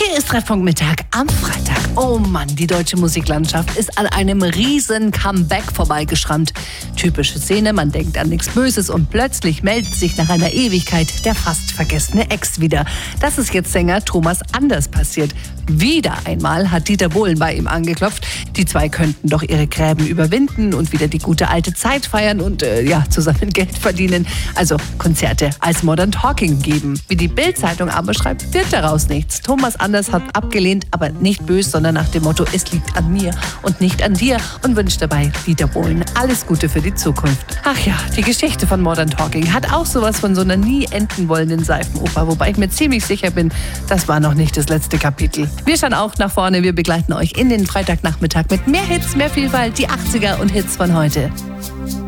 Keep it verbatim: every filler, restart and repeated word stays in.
Hier ist Treffpunkt Mittag am Freitag. Oh Mann, die deutsche Musiklandschaft ist an einem riesen Comeback vorbeigeschrammt. Typische Szene, man denkt an nichts Böses und plötzlich meldet sich nach einer Ewigkeit der fast vergessene Ex wieder. Das ist jetzt Sänger Thomas Anders passiert. Wieder einmal hat Dieter Bohlen bei ihm angeklopft. Die zwei könnten doch ihre Gräben überwinden und wieder die gute alte Zeit feiern und äh, ja, zusammen Geld verdienen. Also Konzerte als Modern Talking geben. Wie die Bild-Zeitung aber schreibt, wird daraus nichts. Thomas Anders hat abgelehnt, aber nicht böse, sondern nach dem Motto, es liegt an mir und nicht an dir, und wünscht dabei Dieter Bohlen alles Gute für die Zukunft. Ach ja, die Geschichte von Modern Talking hat auch sowas von so einer nie enden wollenden Seifenoper, wobei ich mir ziemlich sicher bin, das war noch nicht das letzte Kapitel. Wir schauen auch nach vorne, wir begleiten euch in den Freitagnachmittag mit mehr Hits, mehr Vielfalt, die achtziger und Hits von heute.